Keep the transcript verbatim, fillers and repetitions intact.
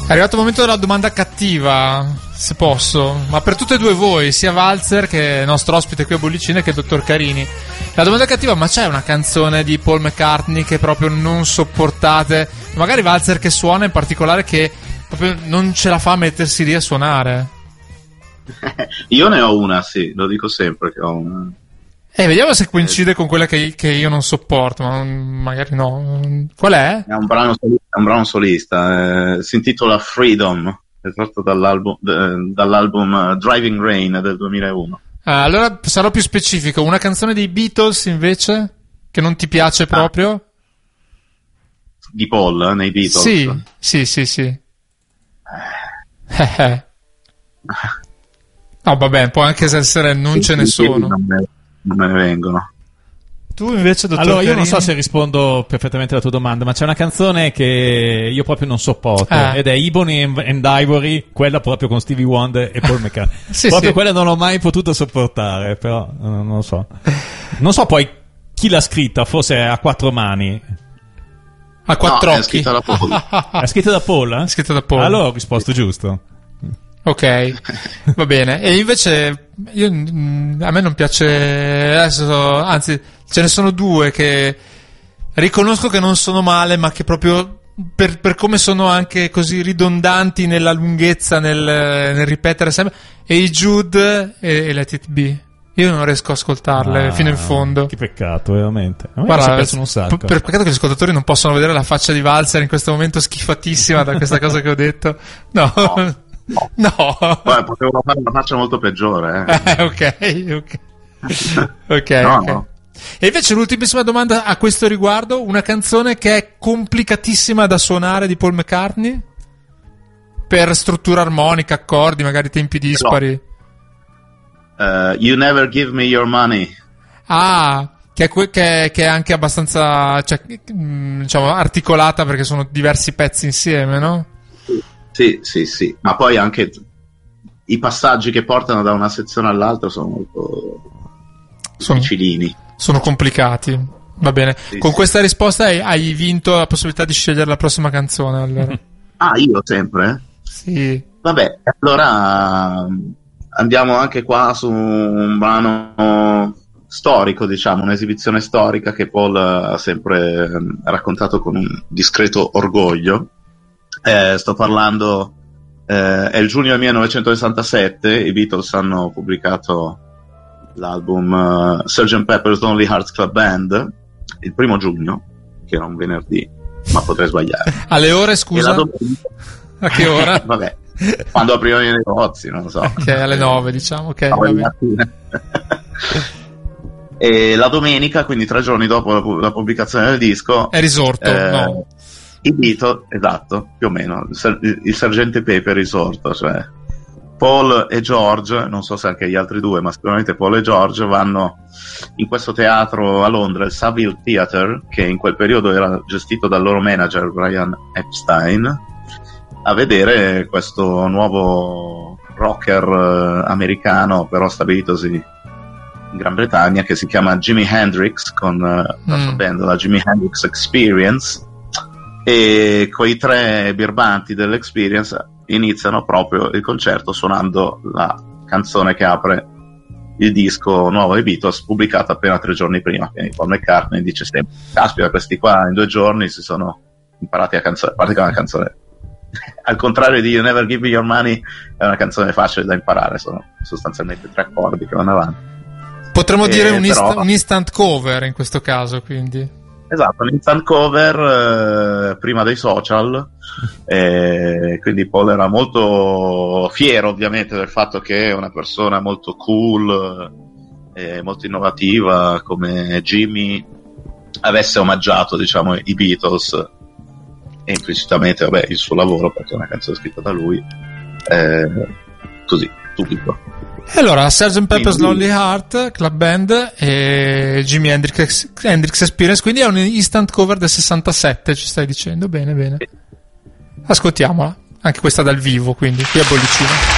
È arrivato il momento della domanda cattiva, se posso, ma per tutte e due voi, sia Walzer che il nostro ospite qui a Bollicine che il dottor Carini. La domanda cattiva: ma c'è una canzone di Paul McCartney che proprio non sopportate? Magari Walzer che suona in particolare, che proprio non ce la fa a mettersi lì a suonare. Io ne ho una, sì, lo dico sempre che ho una. Eh, vediamo se coincide con quella che, che io non sopporto, ma magari no. Qual è? È un brano solista, è un brano solista eh, si intitola Freedom, è tratto dall'album, d- dall'album uh, Driving Rain del duemilauno. Ah, allora sarò più specifico. Una canzone dei Beatles invece che non ti piace ah. proprio? Di Paul eh, nei Beatles? Sì, sì, sì, sì. Eh. No, vabbè, può anche essere non sì, ce ne sono. Non me, non me ne vengono. Tu invece, dottor Allora, io Carini? non so se rispondo perfettamente alla tua domanda, ma c'è una canzone che io proprio non sopporto, eh. ed è Ebony and Ivory, quella proprio con Stevie Wonder e Paul McCartney. sì, proprio sì. Quella non l'ho mai potuto sopportare, però non lo so. Non so poi chi l'ha scritta, forse a quattro mani. A quattro no, occhi. È scritta da Paul. È scritta da Paul? Eh? È scritta da Paul. Allora ho risposto giusto. Ok, va bene. E invece io, a me non piace adesso, anzi ce ne sono due che riconosco che non sono male, ma che proprio per, per come sono anche così ridondanti nella lunghezza, nel, nel ripetere sempre, e i Jude e, e Let It Be. Io non riesco a ascoltarle ah, fino in fondo. Che peccato, veramente. A me Guarda, mi piacciono un sacco. Per peccato che gli ascoltatori non possono vedere la faccia di Walzer in questo momento schifatissima da questa cosa che ho detto. No. no. No, no. Beh, potevo fare una faccia molto peggiore. Eh. Eh, ok, ok. Ok, no, ok. No. E invece l'ultimissima domanda a questo riguardo: una canzone che è complicatissima da suonare di Paul McCartney? Per struttura armonica, accordi, magari tempi dispari. No. Uh, You Never Give Me Your Money. Ah, che è, que- che è, che è anche abbastanza, cioè, diciamo, articolata, perché sono diversi pezzi insieme, no? Sì, sì, sì, ma poi anche i passaggi che portano da una sezione all'altra sono molto sono, difficilini. Sono complicati. Va bene. Sì, Con sì. questa risposta hai, hai vinto la possibilità di scegliere la prossima canzone. Allora. Ah, io sempre? Sì. Vabbè, allora andiamo anche qua su un brano storico, diciamo, un'esibizione storica che Paul ha sempre raccontato con un discreto orgoglio. Eh, sto parlando, eh, è il giugno del millenovecentosessantasette, i Beatles hanno pubblicato l'album uh, sergeant Pepper's Lonely Hearts Club Band il primo giugno, che era un venerdì, ma potrei sbagliare. Alle ore, scusa? Domenica... A che ora? Vabbè, quando aprivano i negozi, non lo so. Ok, alle nove, diciamo. Ok, no, va bene. E la domenica, quindi tre giorni dopo la, la pubblicazione del disco, è risorto, eh, no? I Beatles, esatto, più o meno, il, il sergente Pepe è risorto, cioè Paul e George, non so se anche gli altri due, ma sicuramente Paul e George vanno in questo teatro a Londra, il Savile Theatre, che in quel periodo era gestito dal loro manager Brian Epstein, a vedere questo nuovo rocker eh, americano, però stabilitosi in Gran Bretagna, che si chiama Jimi Hendrix, con eh, la sua mm. band, la Jimi Hendrix Experience. E coi tre birbanti dell'Experience iniziano proprio il concerto suonando la canzone che apre il disco nuovo dei Beatles, pubblicato appena tre giorni prima. Quindi Paul McCartney dice sempre: caspita, questi qua in due giorni si sono imparati a canzone, a parte che è una canzone al contrario di You Never Give Me Your Money, è una canzone facile da imparare, sono sostanzialmente tre accordi che vanno avanti. Potremmo e dire un, però... inst- un instant cover in questo caso, quindi. Esatto, un instant cover eh, prima dei social, eh, quindi Paul era molto fiero ovviamente del fatto che una persona molto cool, eh, molto innovativa come Jimmy avesse omaggiato, diciamo, i Beatles e implicitamente, vabbè, il suo lavoro, perché è una canzone scritta da lui, eh, così, subito. E allora, sergeant Pepper's Lonely Heart Club Band e Jimi Hendrix, Hendrix Experience, quindi è un instant cover del sessantasette, ci stai dicendo? Bene, bene. Ascoltiamola, anche questa dal vivo, quindi qui a Bollicina.